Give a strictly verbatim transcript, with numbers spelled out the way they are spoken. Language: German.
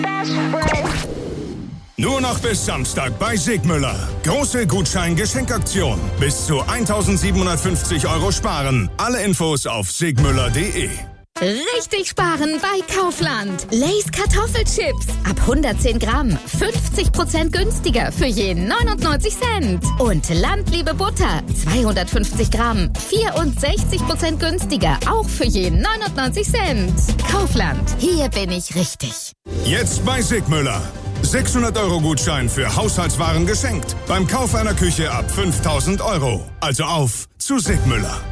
Nur noch bis Samstag bei Sigmüller. Große Gutschein-Geschenkaktion. Bis zu eintausendsiebenhundertfünfzig Euro sparen. Alle Infos auf sigmüller punkt de. Richtig sparen bei Kaufland. Lay's Kartoffelchips. Ab hundertzehn Gramm. fünfzig Prozent günstiger für je neunundneunzig Cent. Und Landliebe Butter. zweihundertfünfzig Gramm. vierundsechzig Prozent günstiger. Auch für je neunundneunzig Cent. Kaufland. Hier bin ich richtig. Jetzt bei Sigmüller. sechshundert Euro Gutschein für Haushaltswaren geschenkt. Beim Kauf einer Küche ab fünftausend Euro. Also auf zu Sigmüller.